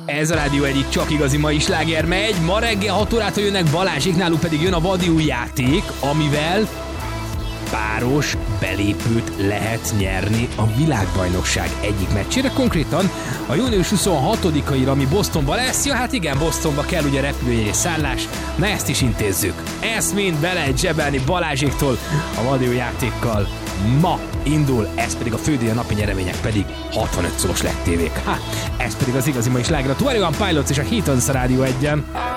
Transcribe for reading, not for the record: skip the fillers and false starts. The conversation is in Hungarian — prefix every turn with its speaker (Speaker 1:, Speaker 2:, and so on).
Speaker 1: Ez a rádió egyik csak igazi mai sláger megy. Ma reggel 6 órától jönnek Balázsék, náluk pedig jön a vadi új játék, amivel páros belépőt lehet nyerni a világbajnokság egyik meccsére, konkrétan a június 26-aira, ami Bostonban lesz. Ja, hát igen, Bostonba kell ugye repülőjegy és szállás, na ezt is intézzük. Ezt mind be lehet zsebelni Balázséktól a vadi új játékkal. Ma indul, ez pedig a fődíj, a napi nyeremények pedig 65 szoros LED tévék. Ez pedig az igazi mai sláger, a 21 Pilots és a Heathens Rádió 1-en.